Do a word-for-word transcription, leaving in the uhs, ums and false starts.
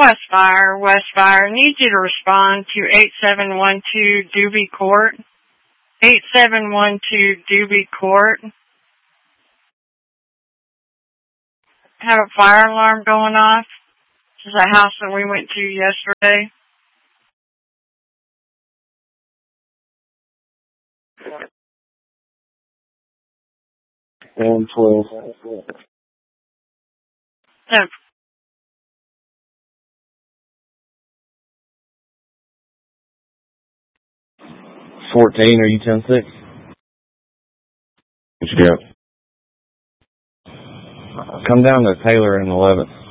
Westfire, Westfire. I need you to respond to eight seven one two Doobie Court. eight seven one two Doobie Court. Have a fire alarm going off. This is a house that we went to yesterday. And twelve. No. Fourteen, are you ten six? What you got? Come down to Taylor and eleven.